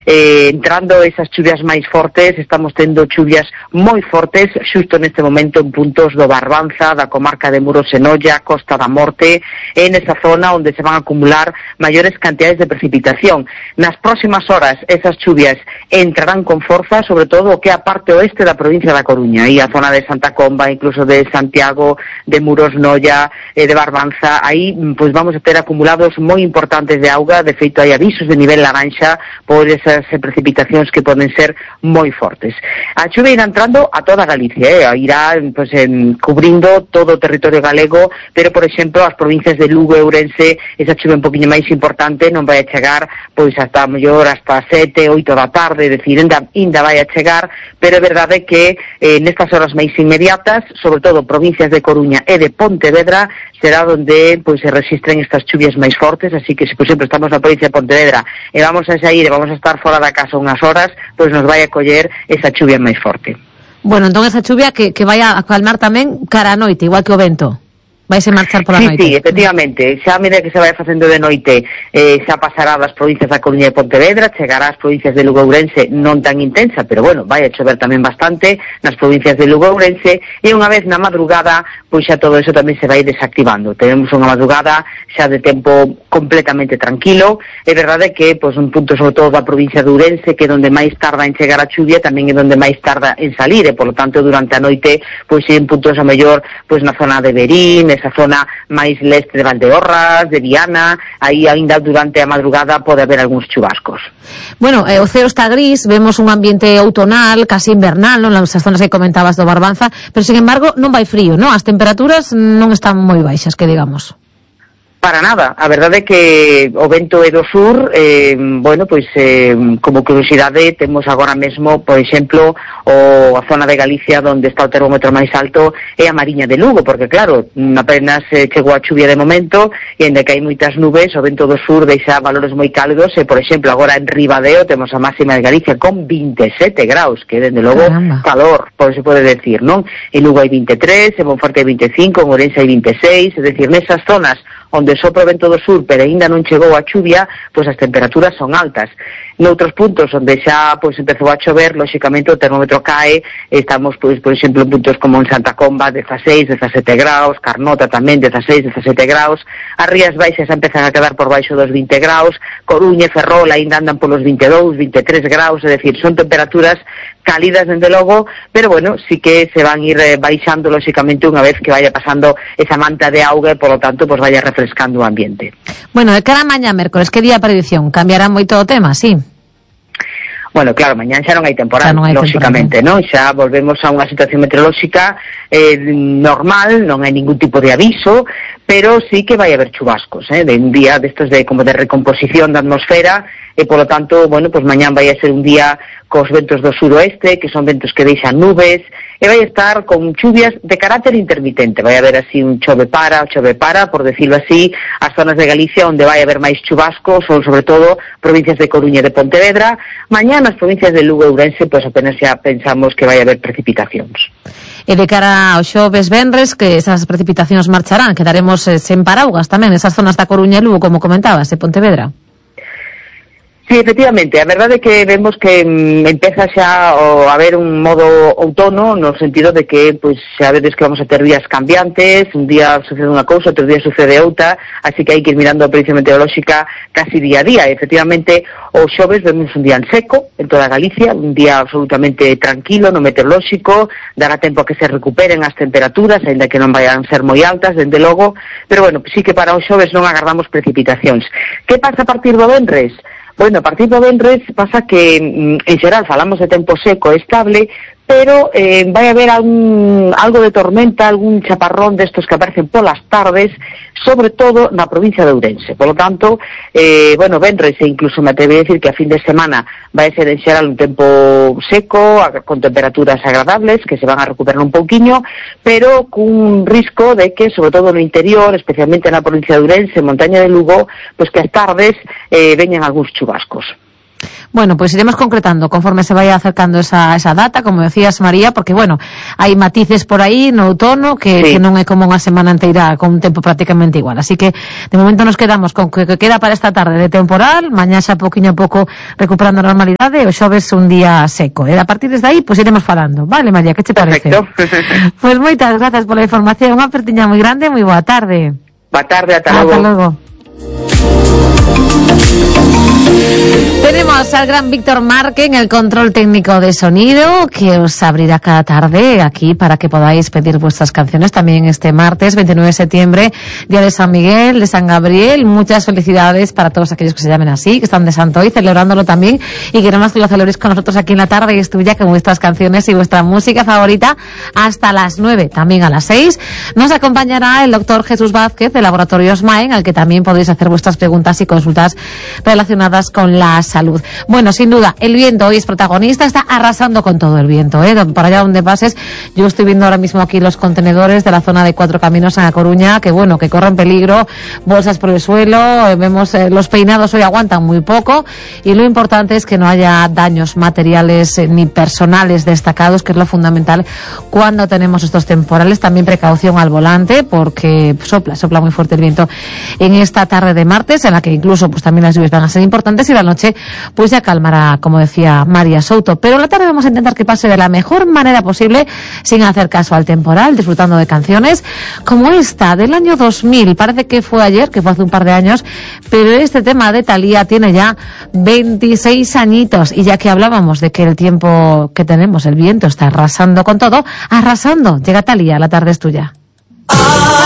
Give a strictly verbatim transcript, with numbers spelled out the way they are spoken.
eh, entrando esas chuvias máis fortes, estamos tendo chuvias moi fortes xusto neste momento en puntos do Barbanza, da comarca de Muros e Noia, Costa da Morte, en esa zona onde se van a acumular maiores cantidades de precipitación. Nas próximas horas esas chuvias entrarán con forza, sobre todo o que é a parte oeste da provincia da Coruña, e a zona de Santa Comba, incluso de Santiago, de Muros, Noia, eh, de Barbanza. Aí pois vamos a ter acumulados moi importantes de auga. De feito hai avisos de nivel laranxa por esas precipitacións que poden ser moi fortes. A chuvia irá entrando a toda Galicia, eh? irá pois, en, cubrindo todo o territorio galego, pero por exemplo as provincias de Lugo e Ourense esa chuvia un poquinho máis importante non vai a chegar pois hasta mellor hasta sete, oito da tarde, é dicir, ainda, ainda vai a chegar, pero é verdade que eh, nestas horas máis inmediatas, sobre todo provincias de Coruña e de Pontevedra, será donde pois se resistren estas chuvias máis fortes, así que se por exemplo estamos na provincia de Pontevedra e vamos a sair e vamos a estar fora da casa unhas horas, pois nos vai a coller esa chuvia máis forte. Bueno, entón esa chuvia que, que vai a calmar tamén cara a noite, igual que o vento. Vaise marchar pola sí, noite. Sí, efectivamente, xa a medida que se vai facendo de noite eh, xa pasará das provincias da Coruña e Pontevedra, chegará ás provincias de Lugo e Ourense non tan intensa, pero bueno, vai a chover tamén bastante nas provincias de Lugo e Ourense, e unha vez na madrugada, pois xa todo eso tamén se vai desactivando. Tenemos unha madrugada xa de tempo completamente tranquilo. É verdade que pois un punto sobre todo da provincia de Ourense, que é onde máis tarda en chegar a chuvia, tamén é onde máis tarda en salir, e por lo tanto durante a noite pois en puntos a mellor pois na zona de Verín, esa zona máis leste de Valdeorras, de Viana, aí ainda durante a madrugada pode haber algúns chubascos. Bueno, eh, o ceo está gris, vemos un ambiente outonal, casi invernal, non? Nas zonas que comentabas do Barbanza, pero sin embargo non vai frío, non? As temperaturas non están moi baixas, que digamos. Para nada, a verdade é que o vento é do sur, eh, bueno, pois eh, como curiosidade temos agora mesmo, por exemplo, o, a zona de Galicia onde está o termómetro máis alto é a Mariña de Lugo, porque claro, apenas eh, chegou a chuvia de momento e ainda que hai moitas nubes, o vento do sur deixa valores moi cálidos e, por exemplo, agora en Ribadeo temos a máxima de Galicia con vinte e sete graus, que dende logo Caramba. calor, por se pode decir, non? En Lugo hai vinte e tres, en Monforte hai vinte e cinco, en Ourense hai vinte e seis, é dicir, nesas zonas onde sopra o vento do sur, pero aínda non chegou a chuvia, pois as temperaturas son altas. Noutros puntos onde xa pois empezou a chover, lóxicamente o termómetro cae, estamos, pois, por exemplo, en puntos como en Santa Comba, dezaseis, dezasete graus, Carnota tamén, dezaseis, dezasete graus, as Rías Baixas empezan a quedar por baixo dos vinte graus, Coruña e Ferrol aínda andan polos vinte e dous, vinte e tres graus, é dicir, son temperaturas cálidas, dende logo, pero bueno, sí que se van ir eh, baixando, lóxicamente, unha vez que vaya pasando esa manta de auga e, por lo tanto, pues vaya refrescando o ambiente. Bueno, de cara a mañá, mércoles, que día a predición? Cambiará moito o tema, sí? Bueno, claro, mañán xa non hai temporal, non hai lóxicamente, non? Xa volvemos a unha situación meteorolóxica eh, normal, non hai ningún tipo de aviso, pero sí que vai haber chubascos, eh, de un día destos de como de recomposición da atmosfera, e polo tanto, bueno, pues mañán vai a ser un día cos ventos do suroeste, que son ventos que deixan nubes, e vai estar con chuvias de carácter intermitente. Vai haber así un chove para, chove para, por decirlo así, as zonas de Galicia onde vai haber máis chubascos, son sobre todo provincias de Coruña e de Pontevedra. Mañán as provincias de Lugo e Ourense, pois pues apenas xa pensamos que vai haber precipitacións. E de cara ao xoves venres, que esas precipitacións marcharán, quedaremos eh, sen paraugas tamén, esas zonas da Coruña e Lugo, como comentabas, de Pontevedra. Sí, efectivamente, a verdade é que vemos que mm, empeza xa o, a haber un modo outono, no sentido de que, pois, xa vedes que vamos a ter días cambiantes, un día sucede unha cousa, outro día sucede outra, así que hai que ir mirando a predicción meteorolóxica casi día a día. Efectivamente, o xoves vemos un día en seco en toda Galicia, un día absolutamente tranquilo no meteorolóxico, dará tempo a que se recuperen as temperaturas, aínda que non vayan ser moi altas, dende logo, pero bueno, sí que para o xoves non agardamos precipitacións. Que pasa a partir do venres? Bueno, a partir do venres pasa que, en xeral, falamos de tempo seco e estable, pero eh, vai haber algún, algo de tormenta, algún chaparrón destos que aparecen polas tardes, sobre todo na provincia de Ourense. Por lo tanto, eh, bueno, venres e incluso me atrevo a decir que a fin de semana vai ser en xeral un tempo seco, con temperaturas agradables, que se van a recuperar un pouquiño, pero cun risco de que, sobre todo no interior, especialmente na provincia de Ourense, montaña de Lugo, pues que as tardes eh, veñan algúns chubascos. Bueno, pues iremos concretando conforme se vaya acercando esa, esa data, como decías, María, porque, bueno, hai matices por aí no outono que, sí. que non é como unha semana inteira con un tempo prácticamente igual. Así que, de momento, nos quedamos con que, que queda para esta tarde de temporal, mañá xa poquinho a pouco recuperando a normalidade, o xoves un día seco. E a partir desde aí, pois pues, iremos falando. Vale, María, que che parece? Perfecto. Pois pues, moitas grazas pola información, unha apertiña moi grande, moi boa tarde. Boa tarde, ata logo. Hasta logo. Tenemos al gran Víctor Marque en el control técnico de sonido, que os abrirá cada tarde aquí para que podáis pedir vuestras canciones también este martes veintinueve de septiembre, día de San Miguel, de San Gabriel. Muchas felicidades para todos aquellos que se llamen así, que están de santo hoy, celebrándolo también, y queremos que lo celebréis con nosotros aquí en la tarde y estudia con vuestras canciones y vuestra música favorita hasta las nueve, también a las seis. Nos acompañará el doctor Jesús Vázquez de Laboratorios Maen, al que también podéis hacer vuestras preguntas y consultas relacionadas con la salud. Bueno, sin duda, el viento hoy es protagonista, está arrasando con todo el viento, ¿eh? Por allá donde pases, yo estoy viendo ahora mismo aquí los contenedores de la zona de Cuatro Caminos en A Coruña, que bueno, que corren peligro, bolsas por el suelo, eh, vemos eh, los peinados hoy aguantan muy poco, y lo importante es que no haya daños materiales eh, ni personales destacados, que es lo fundamental cuando tenemos estos temporales. También precaución al volante, porque sopla, sopla muy fuerte el viento en esta tarde de martes, en la que incluso pues también las lluvias van a ser importantes, y la noche pues ya calmará, como decía María Souto. Pero la tarde vamos a intentar que pase de la mejor manera posible, sin hacer caso al temporal, disfrutando de canciones como esta del año dos mil. Parece que fue ayer, que fue hace un par de años, pero este tema de Thalía tiene ya veintiséis añitos, y ya que hablábamos de que el tiempo que tenemos, el viento está arrasando con todo, arrasando, llega Thalía, la tarde es tuya. Ah.